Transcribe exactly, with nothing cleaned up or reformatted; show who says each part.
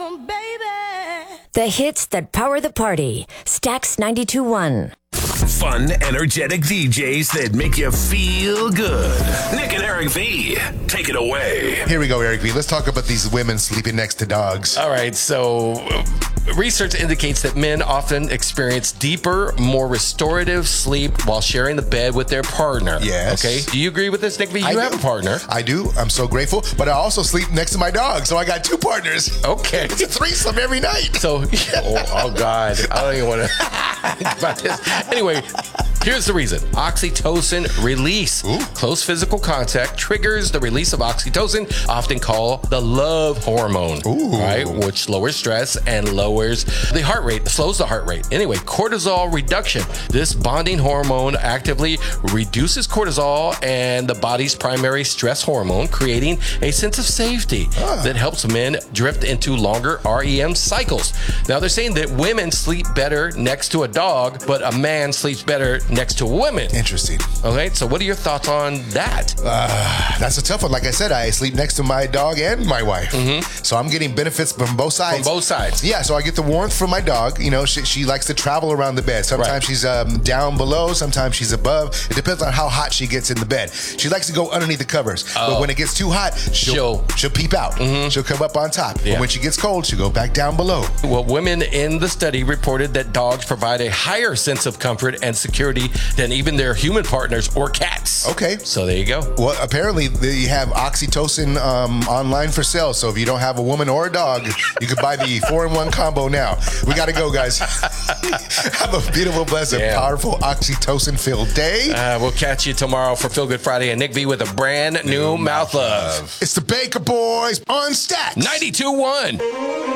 Speaker 1: on, baby.
Speaker 2: The hits that power the party. Stax ninety-two point one.
Speaker 3: Fun, energetic D Js that make you feel good. Nick and Eric V, take it away.
Speaker 4: Here we go, Eric V. Let's talk about these women sleeping next to dogs.
Speaker 5: All right, so uh, research indicates that men often experience deeper, more restorative sleep while sharing the bed with their partner.
Speaker 4: Yes.
Speaker 5: Okay. Do you agree with this, Nick V? You
Speaker 4: I
Speaker 5: have
Speaker 4: do.
Speaker 5: a partner.
Speaker 4: I do. I'm so grateful. But I also sleep next to my dog, so I got two partners.
Speaker 5: Okay.
Speaker 4: It's a threesome every night.
Speaker 5: So, oh, oh God, I don't even want to think about this. Anyway, here's the reason. Oxytocin release.
Speaker 4: Ooh.
Speaker 5: Close physical contact triggers the release of oxytocin, often called the love hormone,
Speaker 4: Ooh.
Speaker 5: right? Which lowers stress and lowers the heart rate, slows the heart rate. Anyway, cortisol reduction. This bonding hormone actively reduces cortisol and the body's primary stress hormone, creating a sense of safety
Speaker 4: Ah.
Speaker 5: that helps men drift into longer R E M cycles. Now, they're saying that women sleep better next to a dog, but a man sleeps better next to a woman.
Speaker 4: Interesting.
Speaker 5: Okay, so what are your thoughts on that?
Speaker 4: Uh, that's a tough one. Like I said, I sleep next to my dog and my wife.
Speaker 5: Mm-hmm.
Speaker 4: So I'm getting benefits from both sides.
Speaker 5: From both sides.
Speaker 4: Yeah, so I get the warmth from my dog. You know, she, she likes to travel around the bed. Sometimes
Speaker 5: Right.
Speaker 4: she's um, down below, sometimes she's above. It depends on how hot she gets in the bed. She likes to go underneath the covers.
Speaker 5: Oh.
Speaker 4: But when it gets too hot, she'll,
Speaker 5: She'll-
Speaker 4: she'll peep out.
Speaker 5: Mhm.
Speaker 4: She'll come up on top.
Speaker 5: Yeah.
Speaker 4: But when she gets cold, she'll go back down below.
Speaker 5: Well, women in the study reported that dogs provide a higher sense of comfort and security than even their human partners or cats.
Speaker 4: Okay.
Speaker 5: So there you go.
Speaker 4: Well, apparently they have oxytocin um, online for sale. So if you don't have a woman or a dog, you can buy the four-in-one combo now. We got to go, guys. Have a beautiful, blessed,
Speaker 5: Yeah.
Speaker 4: powerful, oxytocin-filled day.
Speaker 5: Uh, we'll catch you tomorrow for Feel Good Friday and Nick V with a brand new Mouth Love.
Speaker 4: It's the Baker Boys on Stax.
Speaker 5: ninety-two point one.